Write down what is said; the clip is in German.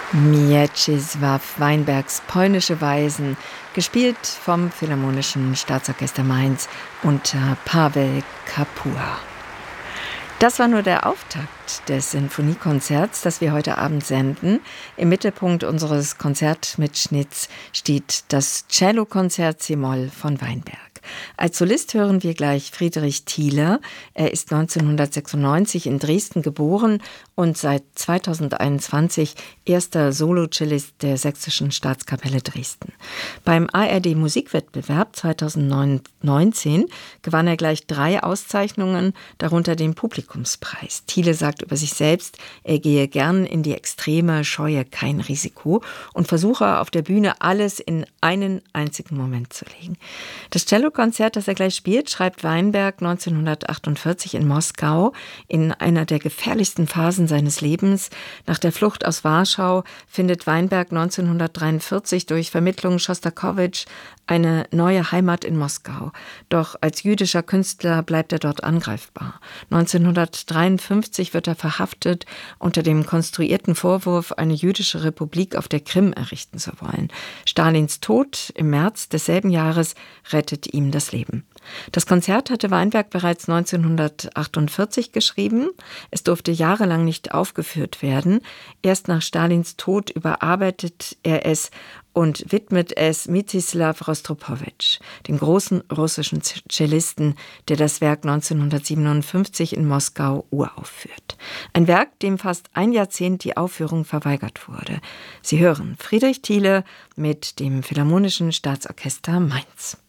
Mieczysław Weinbergs Polnische Weisen, gespielt vom Philharmonischen Staatsorchester Mainz unter Paweł Kapua. Das war nur der Auftakt des Sinfoniekonzerts, das wir heute Abend senden. Im Mittelpunkt unseres Konzertmitschnitts steht das Cellokonzert c-Moll von Weinberg. Als Solist hören wir gleich Friedrich Thiele. Er ist 1996 in Dresden geboren und seit 2021 erster Solocellist der Sächsischen Staatskapelle Dresden. Beim ARD-Musikwettbewerb 2019 gewann er gleich 3 Auszeichnungen, darunter den Publikumspreis. Thiele sagt über sich selbst, er gehe gern in die Extreme, scheue kein Risiko und versuche auf der Bühne alles in einen einzigen Moment zu legen. Das Cellokonzert, das er gleich spielt, schreibt Weinberg 1948 in Moskau in einer der gefährlichsten Phasen seines Lebens. Nach der Flucht aus Warschau findet Weinberg 1943 durch Vermittlung Schostakowitsch eine neue Heimat in Moskau. Doch als jüdischer Künstler bleibt er dort angreifbar. 1953 wird er verhaftet unter dem konstruierten Vorwurf, eine jüdische Republik auf der Krim errichten zu wollen. Stalins Tod im März desselben Jahres rettet ihm das Leben. Das Konzert hatte Weinberg bereits 1948 geschrieben. Es durfte jahrelang nicht aufgeführt werden. Erst nach Stalins Tod überarbeitet er es und widmet es Mstislav Rostropowitsch, dem großen russischen Cellisten, der das Werk 1957 in Moskau uraufführt. Ein Werk, dem fast ein Jahrzehnt die Aufführung verweigert wurde. Sie hören Friedrich Thiele mit dem Philharmonischen Staatsorchester Mainz.